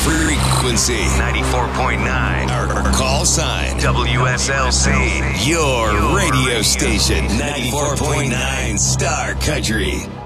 Frequency 94.9. Our call sign WSLC. Your radio station 94.9 Star Country.